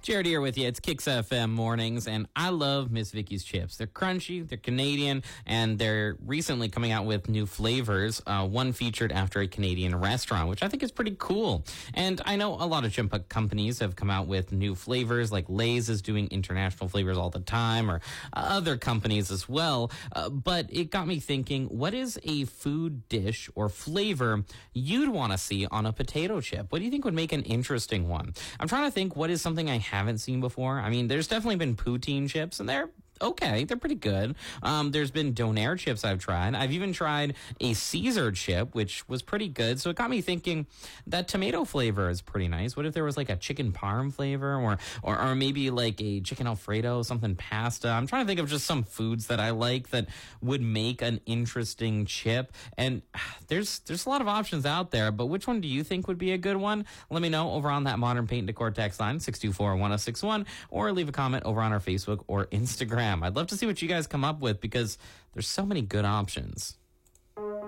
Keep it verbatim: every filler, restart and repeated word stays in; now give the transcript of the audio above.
Jared here with you. It's Kicks F M mornings, and I love Miss Vicky's chips. They're crunchy, they're Canadian, and they're recently coming out with new flavors. Uh, one featured after a Canadian restaurant, which I think is pretty cool. And I know a lot of chip companies have come out with new flavors, like Lay's is doing international flavors all the time, or uh, other companies as well. Uh, but it got me thinking, what is a food dish or flavor you'd want to see on a potato chip? What do you think would make an interesting one? I'm trying to think, what is something I haven't seen before. I mean, there's definitely been poutine chips, and they're okay. They're pretty good. Um, there's been Donair chips I've tried. I've even tried a Caesar chip, which was pretty good. So it got me thinking that tomato flavor is pretty nice. What if there was like a chicken parm flavor, or, or, or maybe like a chicken Alfredo, something pasta? I'm trying to think of just some foods that I like that would make an interesting chip. And there's, there's a lot of options out there, but which one do you think would be a good one? Let me know over on that Modern Paint and Decor text line, six two four, one oh six one, or leave a comment over on our Facebook or Instagram. I'd love to see what you guys come up with because there's so many good options.